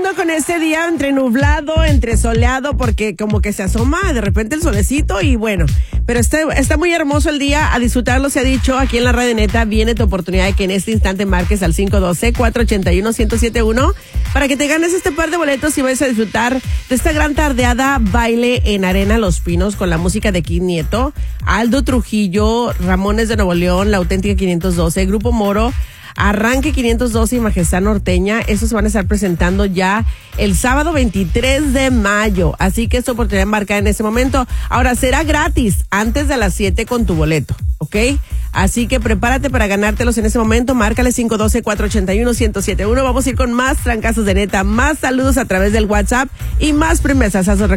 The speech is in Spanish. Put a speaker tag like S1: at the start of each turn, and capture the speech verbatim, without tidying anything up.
S1: disfrutando con este día entre nublado, entre soleado, porque como que se asoma de repente el solecito y bueno, pero está, está muy hermoso el día, a disfrutarlo se ha dicho aquí en la Radio Neta. Viene tu oportunidad de que en este instante marques al cinco uno dos, cuatro ocho uno, uno cero siete uno para que te ganes este par de boletos y vayas a disfrutar de esta gran tardeada baile en Arena Los Pinos con la música de Kid Nieto, Aldo Trujillo, Ramones de Nuevo León, La Auténtica quinientos doce, Grupo Moro, Arranque quinientos doce y Majestad Norteña. Estos se van a estar presentando ya el sábado veintitrés de mayo. Así que esta oportunidad de marcar en ese momento. Ahora será gratis antes de las siete con tu boleto, ¿ok? Así que prepárate para ganártelos en ese momento. Márcale cinco uno dos, cuatro ocho uno, uno cero siete uno. Vamos a ir con más trancazos de neta, más saludos a través del WhatsApp y más promesas.